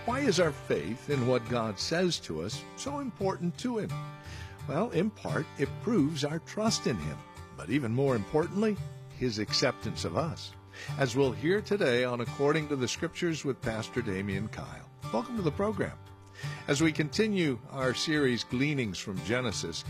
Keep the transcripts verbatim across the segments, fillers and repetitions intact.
Why is our faith in what God says to us so important to Him? Well, in part, it proves our trust in Him, but even more importantly, His acceptance of us. As we'll hear today on According to the Scriptures with Pastor Damian Kyle. Welcome to the program. As we continue our series, Gleanings from Genesis,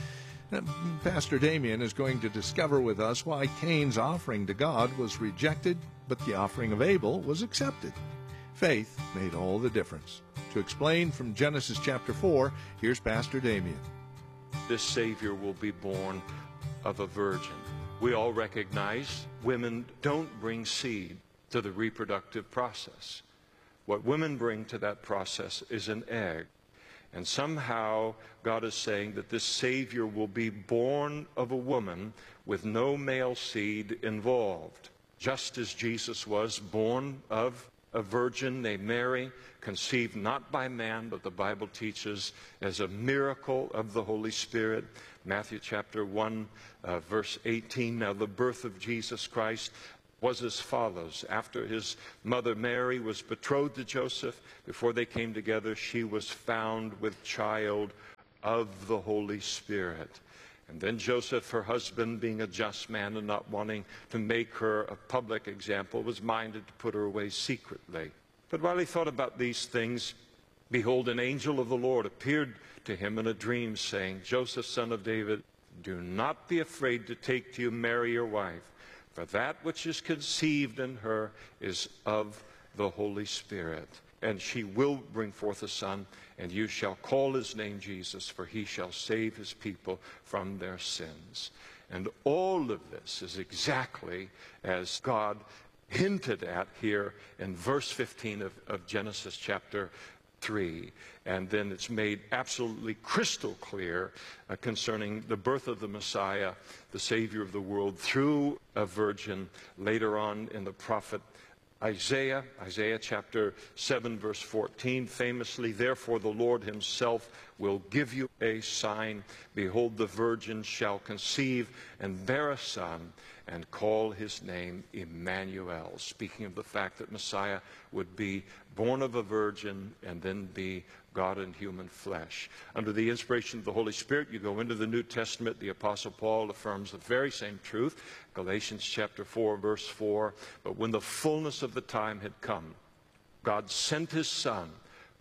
Pastor Damian is going to discover with us why Cain's offering to God was rejected, but the offering of Abel was accepted. Faith made all the difference. To explain from Genesis chapter four, here's Pastor Damian. This Savior will be born of a virgin. We all recognize women don't bring seed to the reproductive process. What women bring to that process is an egg. And somehow God is saying that this Savior will be born of a woman with no male seed involved. Just as Jesus was born of a virgin named Mary, conceived not by man, but the Bible teaches as a miracle of the Holy Spirit. Matthew chapter one, uh, verse eighteen. Now the birth of Jesus Christ was as follows. After his mother Mary was betrothed to Joseph, before they came together, she was found with child of the Holy Spirit. And then Joseph, her husband, being a just man and not wanting to make her a public example, was minded to put her away secretly. But while he thought about these things, behold, an angel of the Lord appeared to him in a dream, saying, Joseph, son of David, do not be afraid to take to you Mary, your wife, for that which is conceived in her is of the Holy Spirit. And she will bring forth a son, and you shall call his name Jesus, for he shall save his people from their sins. And all of this is exactly as God hinted at here in verse fifteen of, of Genesis chapter three. And then it's made absolutely crystal clear uh, concerning the birth of the Messiah, the Savior of the world, through a virgin later on in the prophet Isaiah, Isaiah chapter seven, verse fourteen, famously, therefore the Lord himself will give you a sign. Behold, the virgin shall conceive and bear a son and call his name Emmanuel, speaking of the fact that Messiah would be born of a virgin and then be God in human flesh. Under the inspiration of the Holy Spirit, you go into the New Testament, the Apostle Paul affirms the very same truth. Galatians chapter four, verse four, but when the fullness of the time had come, God sent his Son,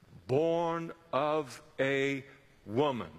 born of a woman,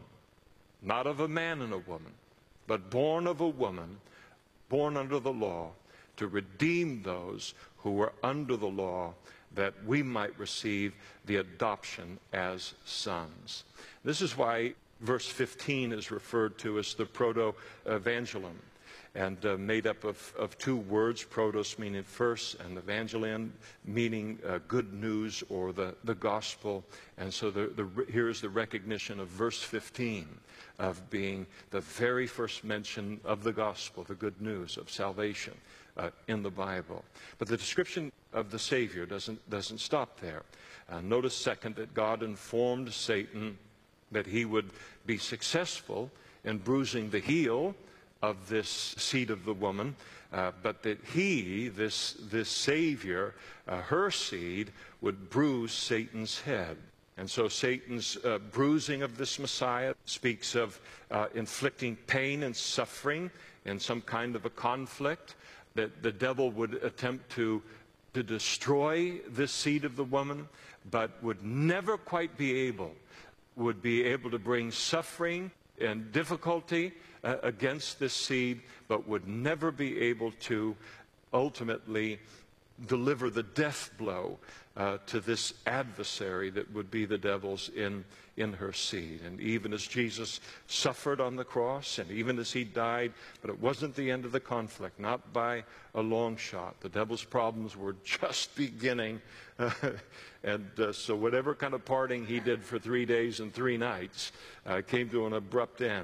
not of a man and a woman, but born of a woman, born under the law, to redeem those who were under the law, that we might receive the adoption as sons. This is why verse fifteen is referred to as the proto-evangelium, and uh, made up of, of two words, protos meaning first, and evangelion meaning uh, good news or the, the gospel. And so the, the, here is the recognition of verse fifteen of being the very first mention of the gospel, the good news of salvation uh, in the Bible. But the description of the Savior doesn't, doesn't stop there. Uh, notice, second, that God informed Satan that he would be successful in bruising the heel of this seed of the woman, uh, but that he, this, this Savior, uh, her seed, would bruise Satan's head. And so Satan's uh, bruising of this Messiah speaks of uh, inflicting pain and suffering in some kind of a conflict, that the devil would attempt to, to destroy this seed of the woman, but would never quite be able, would be able to bring suffering and difficulty uh, against this seed, but would never be able to ultimately deliver the death blow uh, to this adversary that would be the devil's in, in her seed. And even as Jesus suffered on the cross, and even as he died, but it wasn't the end of the conflict, not by a long shot. The devil's problems were just beginning. Uh, and uh, so whatever kind of partying he did for three days and three nights uh, came to an abrupt end.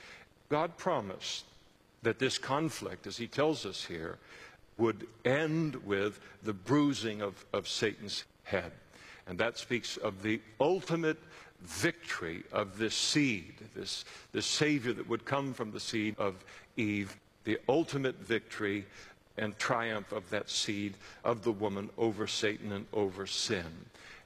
God promised that this conflict, as he tells us here, would end with the bruising of, of Satan's head. And that speaks of the ultimate victory of this seed, this, this Savior that would come from the seed of Eve, the ultimate victory and triumph of that seed of the woman over Satan and over sin.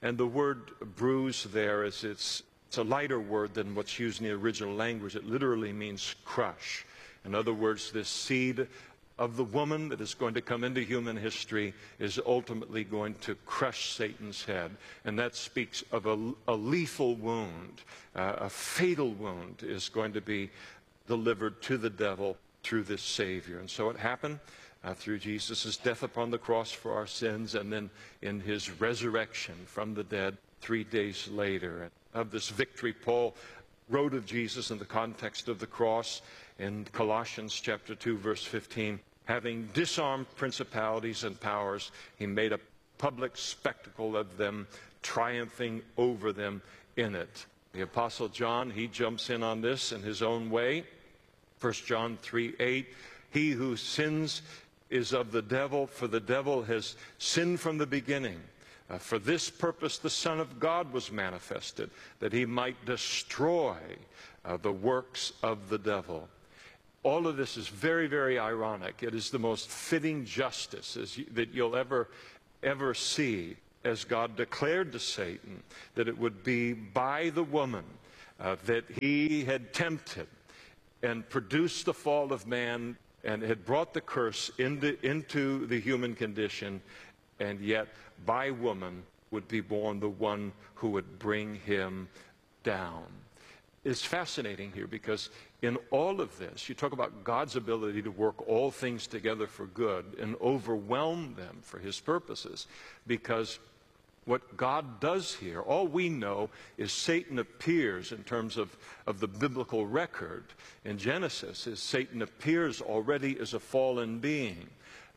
And the word bruise there is it's, it's a lighter word than what's used in the original language. It literally means crush. In other words, this seed of the woman that is going to come into human history is ultimately going to crush Satan's head. And that speaks of a, a lethal wound, uh, a fatal wound is going to be delivered to the devil through this Savior. And so it happened uh, through Jesus' death upon the cross for our sins, and then in his resurrection from the dead three days later. And of this victory, Paul wrote of Jesus in the context of the cross in Colossians chapter two, verse fifteen. Having disarmed principalities and powers, he made a public spectacle of them, triumphing over them in it. The Apostle John, he jumps in on this in his own way. First John three eight, he who sins is of the devil, for the devil has sinned from the beginning. Uh, for this purpose the Son of God was manifested, that he might destroy uh, the works of the devil. All of this is very, very ironic. It is the most fitting justice as you, that you'll ever, ever see, as God declared to Satan that it would be by the woman uh, that he had tempted and produced the fall of man and had brought the curse into, into the human condition, and yet by woman would be born the one who would bring him down. It's fascinating here because in all of this, you talk about God's ability to work all things together for good and overwhelm them for his purposes, because what God does here, all we know is Satan appears in terms of, of the biblical record in Genesis, is Satan appears already as a fallen being.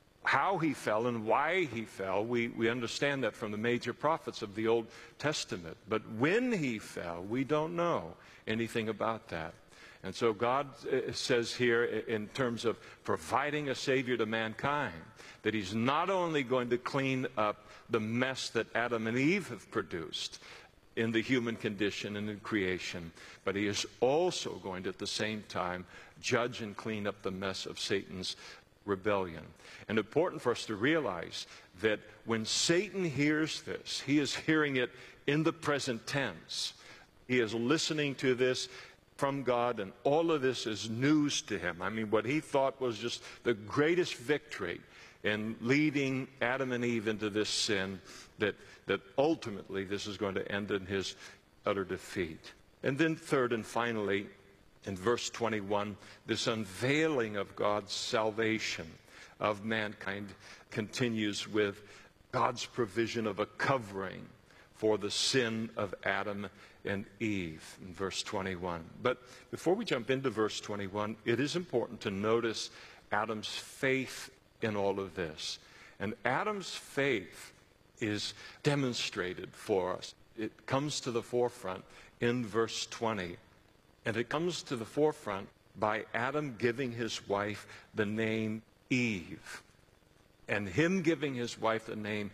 How he fell and why he fell, we, we understand that from the major prophets of the Old Testament. But when he fell, we don't know anything about that. And so God says here in terms of providing a Savior to mankind, that he's not only going to clean up the mess that Adam and Eve have produced in the human condition and in creation, but he is also going to at the same time judge and clean up the mess of Satan's rebellion. And important for us to realize that when Satan hears this, he is hearing it in the present tense. He is listening to this from God, and all of this is news to him. I mean, what he thought was just the greatest victory in leading Adam and Eve into this sin, that, that ultimately this is going to end in his utter defeat. And then third and finally, in verse twenty-one, this unveiling of God's salvation of mankind continues with God's provision of a covering for the sin of Adam and Eve in verse twenty-one. But before we jump into verse twenty-one, it is important to notice Adam's faith in all of this. And Adam's faith is demonstrated for us. It comes to the forefront in verse twenty. And it comes to the forefront by Adam giving his wife the name Eve. And him giving his wife the name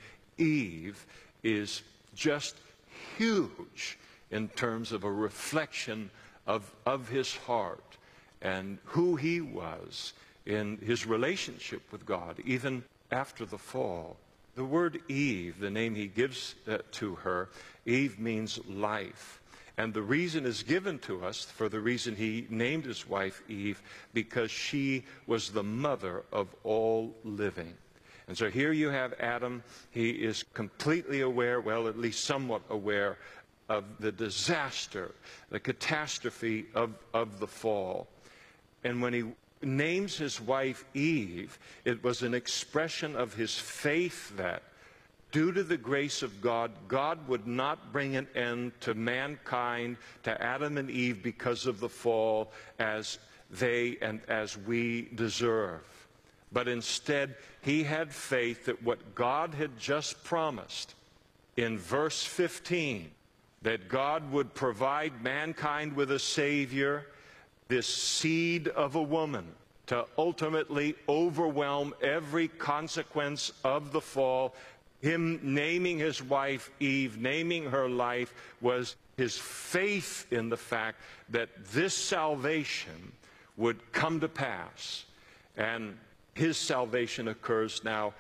Eve is just huge in terms of a reflection of, of his heart and who he was in his relationship with God, even after the fall. The word Eve, the name he gives uh, to her, Eve means life. And the reason is given to us for the reason he named his wife Eve, because she was the mother of all living. And so here you have Adam. He is completely aware, well, at least somewhat aware, of the disaster, the catastrophe of, of the fall. And when he names his wife Eve, it was an expression of his faith that due to the grace of God, God would not bring an end to mankind, to Adam and Eve, because of the fall as they and as we deserve. But instead, he had faith that what God had just promised in verse fifteen, that God would provide mankind with a Savior, this seed of a woman, to ultimately overwhelm every consequence of the fall. Him naming his wife Eve, naming her life, was his faith in the fact that this salvation would come to pass. And his salvation occurs now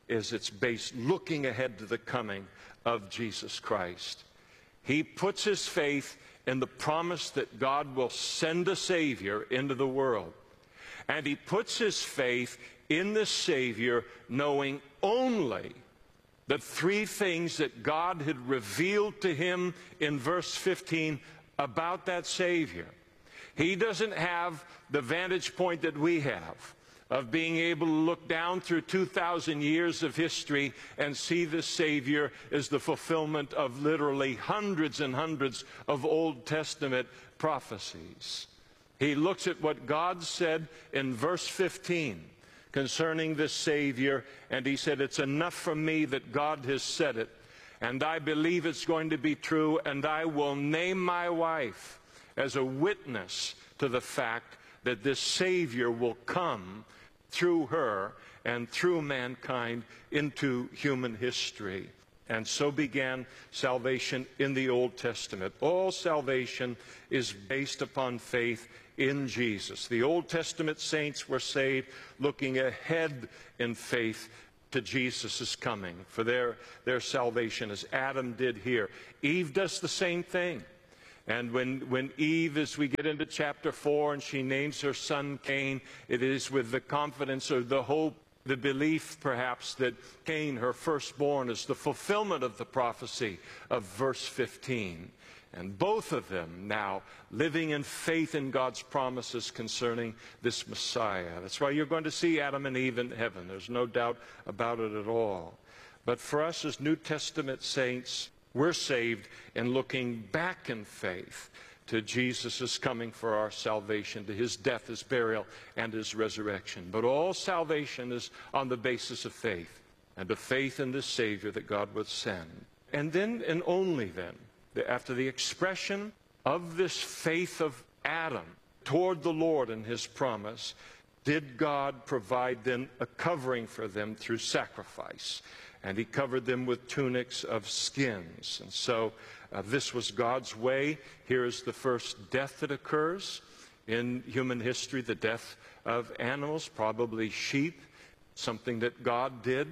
is it's based looking ahead to the coming of Jesus Christ. He puts his faith in the promise that God will send a Savior into the world. And he puts his faith in the Savior knowing only the three things that God had revealed to him in verse fifteen about that Savior. He doesn't have the vantage point that we have of being able to look down through two thousand years of history and see the Savior as the fulfillment of literally hundreds and hundreds of Old Testament prophecies. He looks at what God said in verse fifteen concerning this Savior, and he said, it's enough for me that God has said it, and I believe it's going to be true, and I will name my wife as a witness to the fact that this Savior will come through her and through mankind into human history. And so began salvation in the Old Testament. All salvation is based upon faith in Jesus. The Old Testament saints were saved looking ahead in faith to Jesus' coming for their, their salvation, as Adam did here. Eve does the same thing. And when, when Eve, as we get into chapter four, and she names her son Cain, it is with the confidence or the hope, the belief perhaps, that Cain, her firstborn, is the fulfillment of the prophecy of verse fifteen. And both of them now living in faith in God's promises concerning this Messiah. That's why you're going to see Adam and Eve in heaven. There's no doubt about it at all. But for us as New Testament saints, we're saved in looking back in faith to Jesus' coming for our salvation, to his death, his burial, and his resurrection. But all salvation is on the basis of faith, and of faith in the Savior that God would send. And then, and only then, after the expression of this faith of Adam toward the Lord and his promise, did God provide then a covering for them through sacrifice. And he covered them with tunics of skins. And so uh, this was God's way. Here is the first death that occurs in human history, the death of animals, probably sheep, something that God did.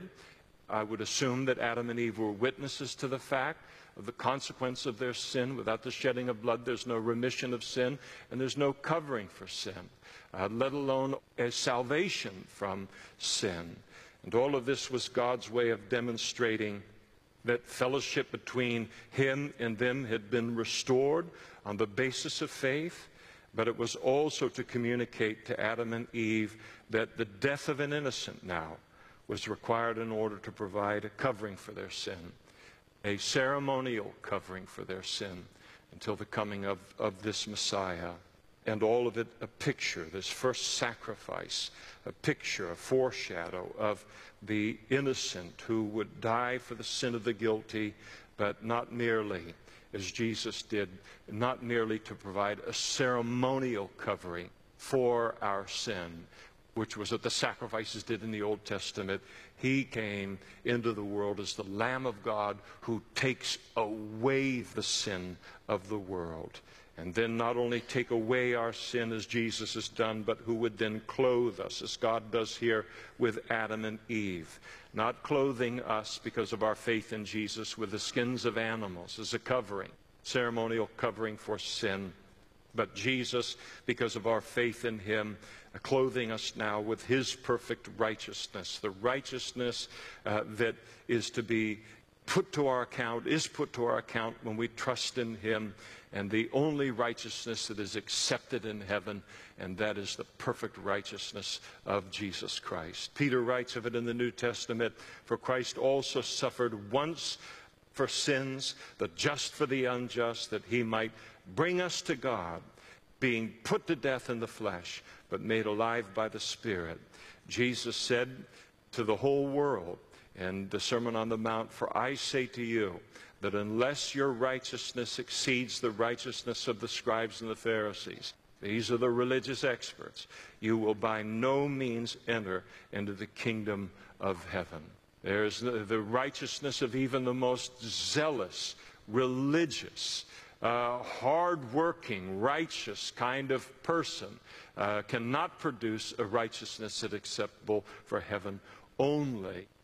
I would assume that Adam and Eve were witnesses to the fact of the consequence of their sin. Without the shedding of blood, there's no remission of sin, and there's no covering for sin, uh, let alone a salvation from sin. And all of this was God's way of demonstrating that fellowship between him and them had been restored on the basis of faith, but it was also to communicate to Adam and Eve that the death of an innocent now was required in order to provide a covering for their sin, a ceremonial covering for their sin until the coming of, of this Messiah. And all of it a picture, this first sacrifice, a picture, a foreshadow of the innocent who would die for the sin of the guilty, but not merely, as Jesus did, not merely to provide a ceremonial covering for our sin, which was what the sacrifices did in the Old Testament. He came into the world as the Lamb of God who takes away the sin of the world. And then not only take away our sin as Jesus has done, but who would then clothe us, as God does here with Adam and Eve. Not clothing us because of our faith in Jesus with the skins of animals as a covering, ceremonial covering for sin, but Jesus, because of our faith in him, clothing us now with his perfect righteousness, the righteousness uh, that is to be put to our account, is put to our account when we trust in him, and the only righteousness that is accepted in heaven, and that is the perfect righteousness of Jesus Christ. Peter writes of it in the New Testament, for Christ also suffered once for sins, the just for the unjust, that he might bring us to God, being put to death in the flesh, but made alive by the Spirit. Jesus said to the whole world in the Sermon on the Mount, for I say to you, that unless your righteousness exceeds the righteousness of the scribes and the Pharisees, these are the religious experts, you will by no means enter into the kingdom of heaven. There's the, the righteousness of even the most zealous, religious, uh, hard-working, righteous kind of person uh, cannot produce a righteousness that's acceptable for heaven. Only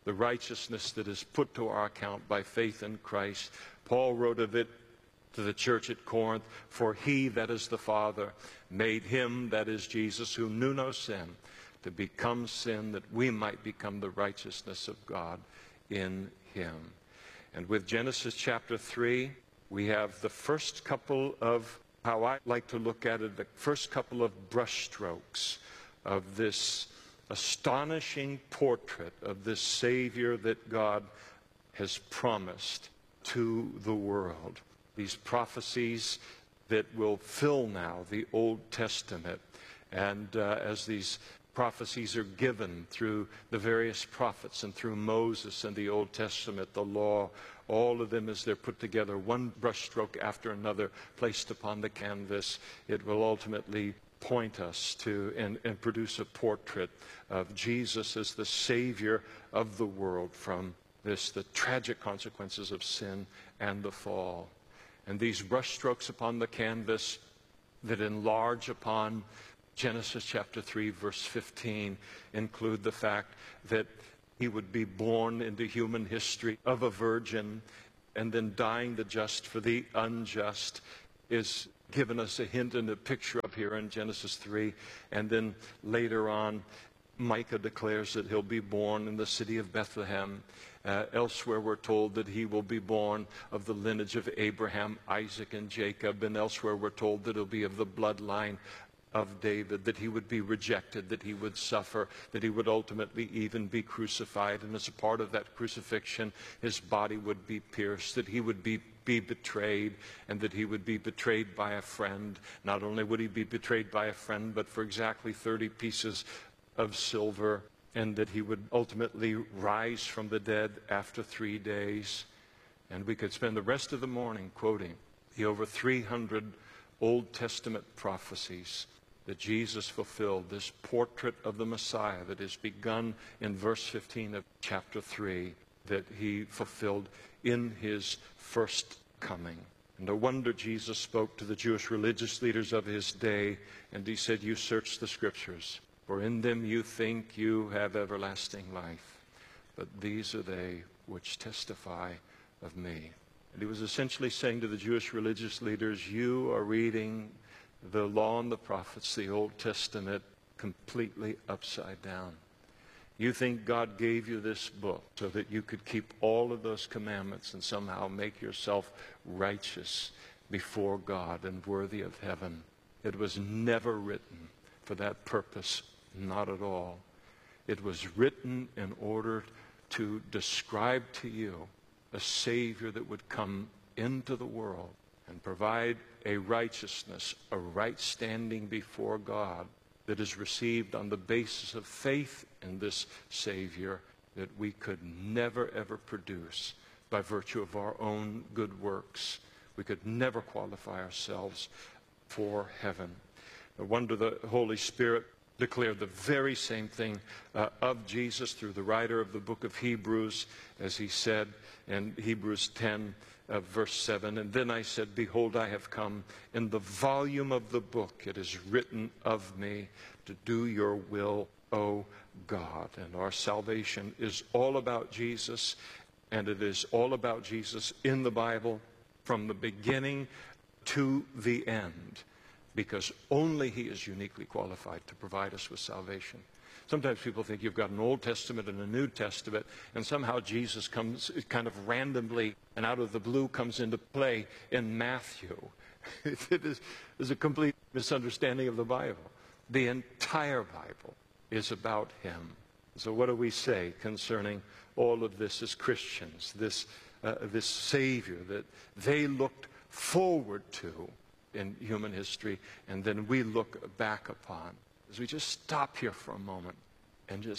the righteousness that is put to our account by faith in Christ. Paul wrote of it to the church at Corinth, for he, that is the Father, made him, that is Jesus, who knew no sin, to become sin, that we might become the righteousness of God in him. And with Genesis chapter three, we have the first couple of, how I like to look at it, the first couple of brushstrokes of this astonishing portrait of this Savior that God has promised to the world. These prophecies that will fill now the Old Testament. And uh, as these prophecies are given through the various prophets and through Moses and the Old Testament, the law, all of them as they're put together, one brushstroke after another placed upon the canvas, it will ultimately point us to and, and produce a portrait of Jesus as the Savior of the world from this, the tragic consequences of sin and the fall. And these brushstrokes upon the canvas that enlarge upon Genesis chapter three, verse fifteen, include the fact that he would be born into human history of a virgin, and then dying the just for the unjust is given us a hint and a picture of here in Genesis three. And then later on, Micah declares that he'll be born in the city of Bethlehem. Uh, elsewhere we're told that he will be born of the lineage of Abraham, Isaac, and Jacob. And elsewhere we're told that he'll be of the bloodline of David, that he would be rejected, that he would suffer, that he would ultimately even be crucified. And as a part of that crucifixion, his body would be pierced, that he would be, be betrayed, and that he would be betrayed by a friend. Not only would he be betrayed by a friend, but for exactly thirty pieces of silver, and that he would ultimately rise from the dead after three days. And we could spend the rest of the morning quoting the over three hundred Old Testament prophecies that Jesus fulfilled, this portrait of the Messiah that is begun in verse fifteen of chapter three, that he fulfilled in his first coming. And no wonder Jesus spoke to the Jewish religious leaders of his day, and he said, "You search the Scriptures, for in them you think you have everlasting life, but these are they which testify of me." And he was essentially saying to the Jewish religious leaders, you are reading the law and the prophets, the Old Testament, completely upside down. You think God gave you this book so that you could keep all of those commandments and somehow make yourself righteous before God and worthy of heaven. It was never written for that purpose, not at all. It was written in order to describe to you a Savior that would come into the world and provide a righteousness, a right standing before God that is received on the basis of faith in this Savior that we could never, ever produce by virtue of our own good works. We could never qualify ourselves for heaven. No wonder the Holy Spirit declared the very same thing uh, of Jesus through the writer of the book of Hebrews, as he said in Hebrews ten, uh, verse seven, "And then I said, behold, I have come. In the volume of the book it is written of me to do your will, O God." And our salvation is all about Jesus, and it is all about Jesus in the Bible from the beginning to the end, because only he is uniquely qualified to provide us with salvation. Sometimes people think you've got an Old Testament and a New Testament, and somehow Jesus comes kind of randomly and out of the blue comes into play in Matthew. It is, is a complete misunderstanding of the Bible. The entire Bible is about him. So what do we say concerning all of this as Christians, this, uh, this Savior that they looked forward to in human history, and then we look back upon? As we just stop here for a moment and just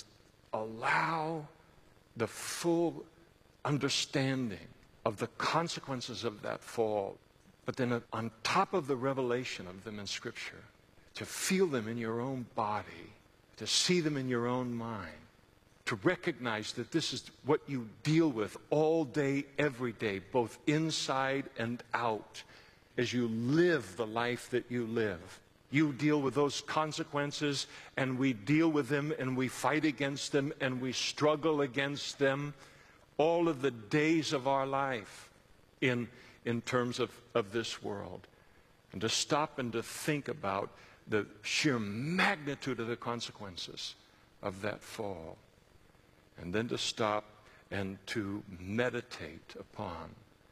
allow the full understanding of the consequences of that fall, but then on top of the revelation of them in Scripture, to feel them in your own body, to see them in your own mind, to recognize that this is what you deal with all day, every day, both inside and out, as you live the life that you live. You deal with those consequences, and we deal with them, and we fight against them, and we struggle against them all of the days of our life in, in terms of, of this world. And to stop and to think about the sheer magnitude of the consequences of that fall. And then to stop and to meditate upon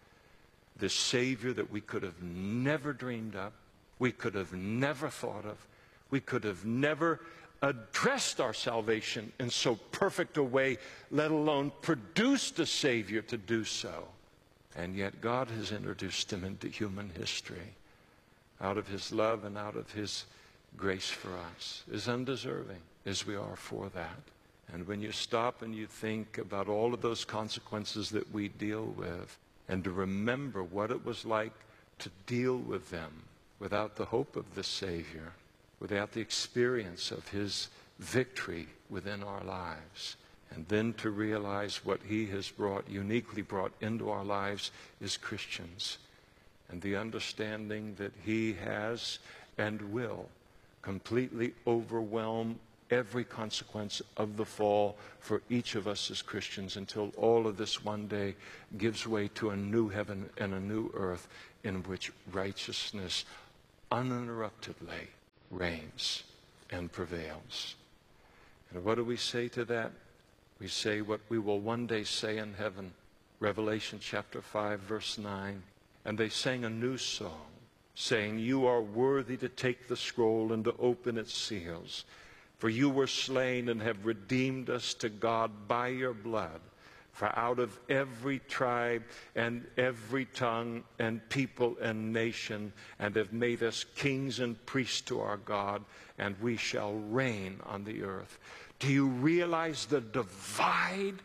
the Savior that we could have never dreamed of, we could have never thought of, we could have never addressed our salvation in so perfect a way, let alone produced a Savior to do so. And yet God has introduced him into human history out of his love and out of his grace for us, as undeserving as we are for that. And when you stop and you think about all of those consequences that we deal with, and to remember what it was like to deal with them without the hope of the Savior, without the experience of his victory within our lives, and then to realize what he has brought, uniquely brought into our lives as Christians, and the understanding that he has and will completely overwhelm every consequence of the fall for each of us as Christians, until all of this one day gives way to a new heaven and a new earth in which righteousness uninterruptedly reigns and prevails. And what do we say to that? We say what we will one day say in heaven. Revelation chapter five, verse nine. And they sang a new song, saying, "You are worthy to take the scroll and to open its seals. For you were slain and have redeemed us to God by your blood, for out of every tribe and every tongue and people and nation, and have made us kings and priests to our God, and we shall reign on the earth." Do you realize the divide,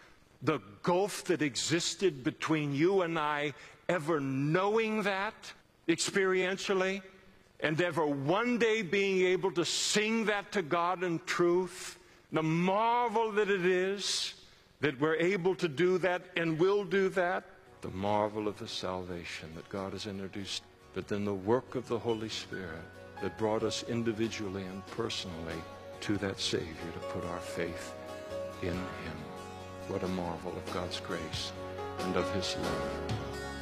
the gulf that existed between you and I ever knowing that experientially? And ever one day being able to sing that to God in truth, the marvel that it is that we're able to do that and will do that, the marvel of the salvation that God has introduced, but then the work of the Holy Spirit that brought us individually and personally to that Savior to put our faith in him. What a marvel of God's grace and of his love.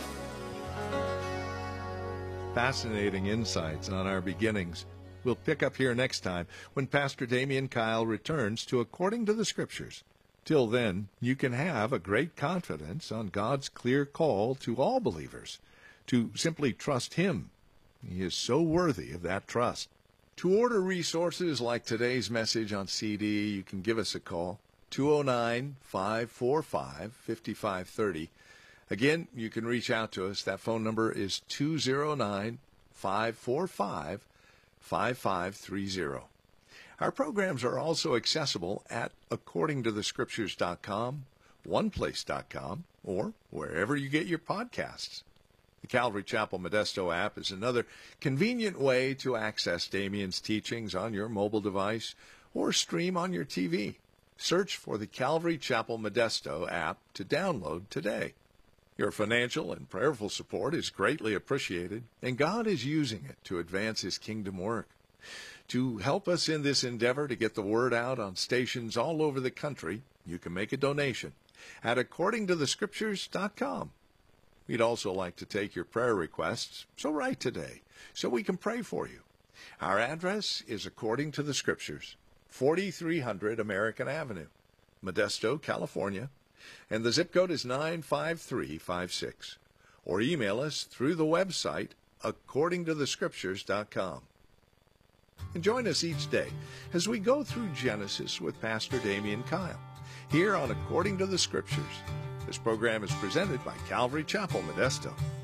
Fascinating insights on our beginnings. We'll pick up here next time when Pastor Damian Kyle returns to According to the Scriptures. Till then, you can have a great confidence on God's clear call to all believers to simply trust him. He is so worthy of that trust. To order resources like today's message on C D, you can give us a call, two oh nine, five four five, five five three oh. Again, you can reach out to us. That phone number is two oh nine, five four five, five five three oh. Our programs are also accessible at according to the scriptures dot com, one place dot com, or wherever you get your podcasts. The Calvary Chapel Modesto app is another convenient way to access Damian's teachings on your mobile device or stream on your T V. Search for the Calvary Chapel Modesto app to download today. Your financial and prayerful support is greatly appreciated, and God is using it to advance his kingdom work. To help us in this endeavor to get the word out on stations all over the country, you can make a donation at according to the scriptures dot com. We'd also like to take your prayer requests, so write today so we can pray for you. Our address is According to the Scriptures, forty-three hundred American Avenue, Modesto, California, and the zip code is nine five three five six. Or email us through the website according to the scriptures dot com. And join us each day as we go through Genesis with Pastor Damian Kyle, here on According to the Scriptures. This program is presented by Calvary Chapel, Modesto.